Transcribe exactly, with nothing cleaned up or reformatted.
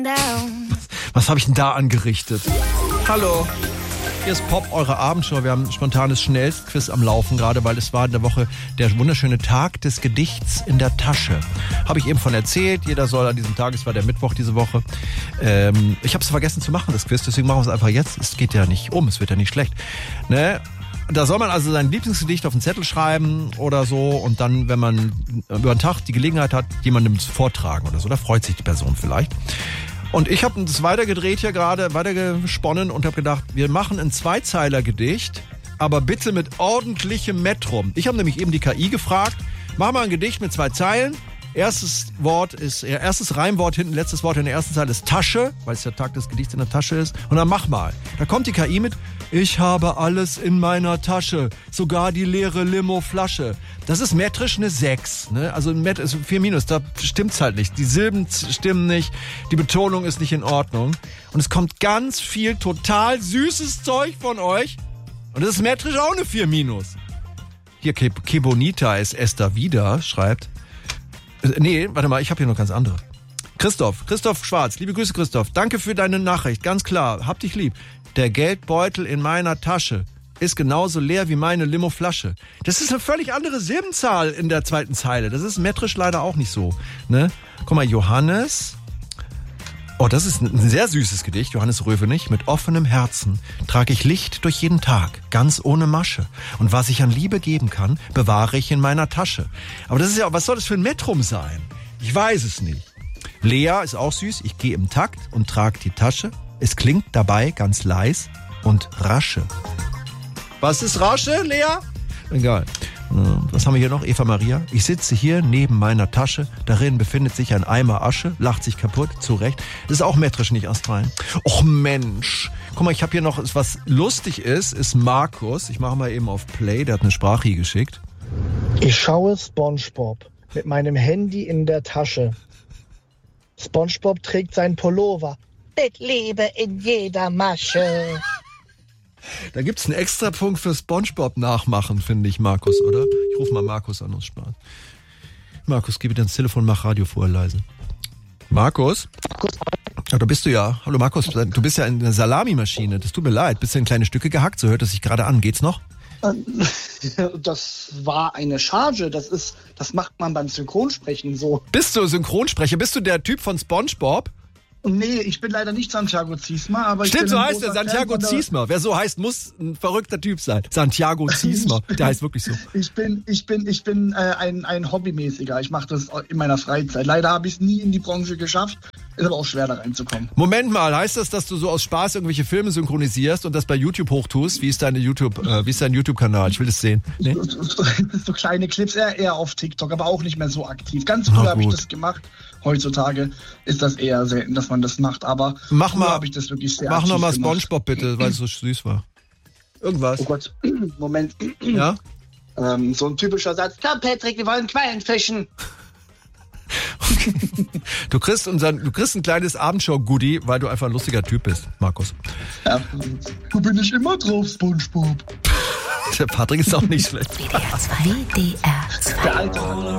Was, was habe ich denn da angerichtet? Hallo, hier ist Pop, eure Abendshow. Wir haben ein spontanes Schnellstquiz am Laufen gerade, weil es war in der Woche der wunderschöne Tag des Gedichts in der Tasche. Habe ich eben von erzählt. Jeder soll an diesem Tag, es war der Mittwoch diese Woche. Ähm, ich habe es vergessen zu machen, das Quiz, deswegen machen wir es einfach jetzt. Es geht ja nicht um, es wird ja nicht schlecht. Ne? Da soll man also sein Lieblingsgedicht auf den Zettel schreiben oder so und dann, wenn man über den Tag die Gelegenheit hat, jemandem zu vortragen oder so, da freut sich die Person vielleicht. Und ich habe das weitergedreht hier gerade, weitergesponnen und habe gedacht, wir machen ein Zweizeiler-Gedicht, aber bitte mit ordentlichem Metrum. Ich habe nämlich eben die K I gefragt, mach mal ein Gedicht mit zwei Zeilen. Erstes Wort ist, ja, erstes Reimwort hinten, letztes Wort in der ersten Zeile ist Tasche, weil es der Tag des Gedichts in der Tasche ist. Und dann mach mal. Da kommt die K I mit, ich habe alles in meiner Tasche, sogar die leere Limo-Flasche. Das ist metrisch eine sechs, ne? Also Met ist vier minus, da stimmt's halt nicht. Die Silben stimmen nicht, die Betonung ist nicht in Ordnung. Und es kommt ganz viel total süßes Zeug von euch. Und das ist metrisch auch eine vier minus. Hier, Ke Kebonita ist Esther wieder, schreibt. Nee, warte mal, ich habe hier noch ganz andere. Christoph, Christoph Schwarz, liebe Grüße Christoph, danke für deine Nachricht, ganz klar, hab dich lieb. Der Geldbeutel in meiner Tasche ist genauso leer wie meine Limo-Flasche. Das ist eine völlig andere Silbenzahl in der zweiten Zeile, das ist metrisch leider auch nicht so. Ne? Guck mal, Johannes, oh, das ist ein sehr süßes Gedicht, Johannes Röwenich, mit offenem Herzen trage ich Licht durch jeden Tag, ganz ohne Masche. Und was ich an Liebe geben kann, bewahre ich in meiner Tasche. Aber das ist ja, was soll das für ein Metrum sein? Ich weiß es nicht. Lea ist auch süß, ich gehe im Takt und trage die Tasche. Es klingt dabei ganz leis und rasche. Was ist rasche, Lea? Egal. Was haben wir hier noch? Eva Maria. Ich sitze hier neben meiner Tasche. Darin befindet sich ein Eimer Asche. Lacht sich kaputt, zu Recht. Das ist auch metrisch nicht astral. Och Mensch. Guck mal, ich habe hier noch, was lustig ist, ist Markus. Ich mache mal eben auf Play. Der hat eine Sprache hier geschickt. Ich schaue SpongeBob mit meinem Handy in der Tasche. SpongeBob trägt sein Pullover mit Liebe in jeder Masche. Da gibt's einen Extrapunkt für SpongeBob nachmachen, finde ich, Markus, oder? Ich rufe mal Markus an aus Spaß. Markus, geh wieder ins Telefon, mach Radio vorher leise. Markus? Ja, da bist du ja. Hallo Markus, du bist ja in der Salamimaschine. Das tut mir leid. Bist du in kleine Stücke gehackt? So hört es sich gerade an. Geht's noch? Das war eine Charge. Das ist, das macht man beim Synchronsprechen so. Bist du Synchronsprecher? Bist du der Typ von SpongeBob? Nee, ich bin leider nicht Santiago Ziesmer, aber Stimmt, ich bin so ein heißt er, großer Santiago Fan von der- Ziesmer. Wer so heißt, muss ein verrückter Typ sein. Santiago Ziesmer, der heißt wirklich so. Ich bin, ich bin, ich bin äh, ein, ein Hobbymäßiger. Ich mache das in meiner Freizeit. Leider habe ich es nie in die Branche geschafft. Ist aber auch schwer, da reinzukommen. Moment mal, heißt das, dass du so aus Spaß irgendwelche Filme synchronisierst und das bei YouTube hochtust? Wie ist deine YouTube, äh, wie ist dein YouTube-Kanal? Ich will das sehen. Nee? So, so, so kleine Clips, eher, eher auf TikTok, aber auch nicht mehr so aktiv. Ganz früher habe ich das gemacht. Heutzutage ist das eher selten, dass man das macht, aber mach mal, habe ich das wirklich sehr mach noch mal gemacht. SpongeBob bitte, weil es so süß war. Irgendwas. Oh Gott, Moment. Ja? Ähm, so ein typischer Satz. Komm, Patrick, wir wollen Quallen fischen. Okay. Du kriegst unser, du kriegst ein kleines Abendshow-Goodie, weil du einfach ein lustiger Typ bist, Markus. Ja, du bin ich immer drauf, SpongeBob. Der Patrick ist auch nicht schlecht. W D R zwei. W D R zwei. Der alte